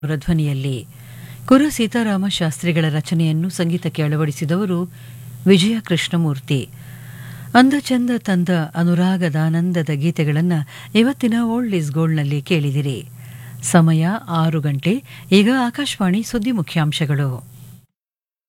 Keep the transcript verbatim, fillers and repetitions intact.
ಅವರ ಧ್ವನಿಯಲ್ಲಿ ಕುರು ಸೀತಾರಾಮ ಶಾಸ್ತ್ರಿಗಳ ರಚನೆಯನ್ನು ಸಂಗೀತಕ್ಕೆ ಅಳವಡಿಸಿದವರು ವಿಜಯ ಕೃಷ್ಣಮೂರ್ತಿ. ಅಂದಚಂದ ತಂದ ಅನುರಾಗದಾನಂದದ ಗೀತೆಗಳನ್ನು ಇವತ್ತಿನ ಓಲ್ಡ್ ಈಸ್ ಗೋಲ್ಡ್ನಲ್ಲಿ ಕೇಳಿದಿರಿ. ಸಮಯ ಆರು ಗಂಟೆ. ಈಗ ಆಕಾಶವಾಣಿ ಸುದ್ದಿ ಮುಖ್ಯಾಂಶಗಳು.